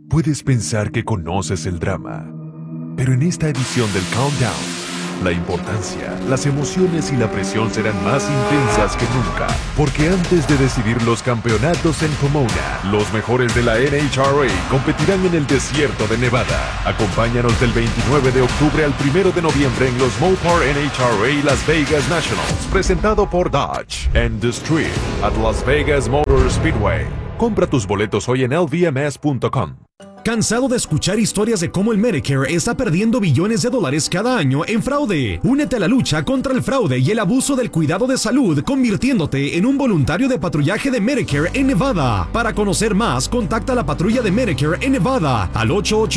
Puedes pensar que conoces el drama, pero en esta edición del Countdown, la importancia, las emociones y la presión serán más intensas que nunca, porque antes de decidir los campeonatos en Pomona, los mejores de la NHRA competirán en el desierto de Nevada. Acompáñanos del 29 de octubre al 1 de noviembre en los Mopar NHRA Las Vegas Nationals, presentado por Dodge and The Street at Las Vegas Motor Speedway. Compra tus boletos hoy en lvms.com. ¿Cansado de escuchar historias de cómo el Medicare está perdiendo billones de dólares cada año en fraude? Únete a la lucha contra el fraude y el abuso del cuidado de salud, convirtiéndote en un voluntario de patrullaje de Medicare en Nevada. Para conocer más, contacta a la patrulla de Medicare en Nevada al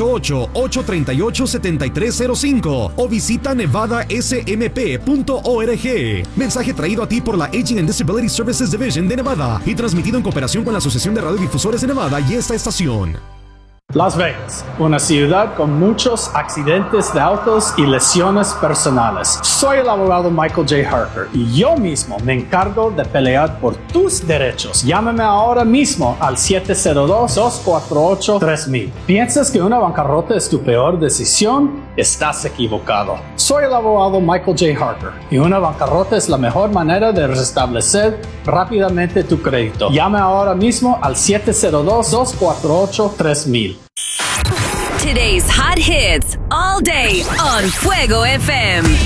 888-838-7305 o visita nevadasmp.org. Mensaje traído a ti por la Aging and Disability Services Division de Nevada y transmitido en cooperación con la Asociación de Radiodifusores de Nevada y esta estación. Las Vegas, una ciudad con muchos accidentes de autos y lesiones personales. Soy el abogado Michael J. Harker y yo mismo me encargo de pelear por tus derechos. Llámame ahora mismo al 702-248-3000. ¿Piensas que una bancarrota es tu peor decisión? Estás equivocado. Soy el abogado Michael J. Harker y una bancarrota es la mejor manera de restablecer rápidamente tu crédito. Llame ahora mismo al 702-248-3000. Today's hot hits all day on Fuego FM.